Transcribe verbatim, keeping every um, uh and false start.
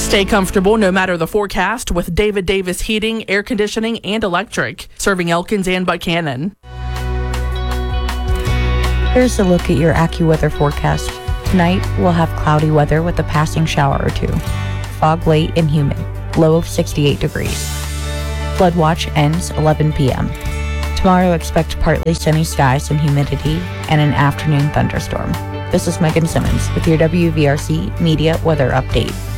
Stay comfortable no matter the forecast with David Davis Heating, Air Conditioning, and Electric, serving Elkins and Buchanan. Here's a look at your AccuWeather forecast. Tonight, we'll have cloudy weather with a passing shower or two. Fog late and humid. Low of sixty-eight degrees. Flood watch ends eleven p.m. Tomorrow, expect partly sunny skies and humidity and an afternoon thunderstorm. This is Megan Simmons with your W V R C Media Weather Update.